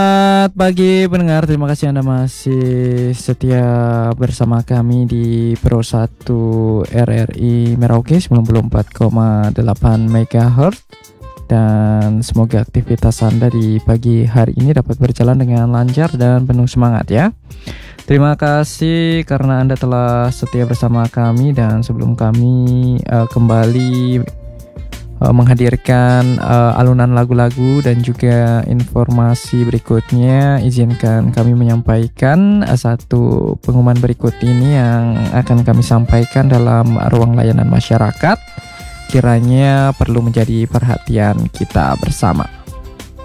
Selamat pagi pendengar, terima kasih Anda masih setia bersama kami di Pro 1 RRI Merauke 94,8 MHz. Dan semoga aktivitas Anda di pagi hari ini dapat berjalan dengan lancar dan penuh semangat ya. Terima kasih karena Anda telah setia bersama kami, dan sebelum kami kembali menghadirkan alunan lagu-lagu dan juga informasi berikutnya, izinkan kami menyampaikan satu pengumuman berikut ini yang akan kami sampaikan dalam ruang layanan masyarakat, kiranya perlu menjadi perhatian kita bersama.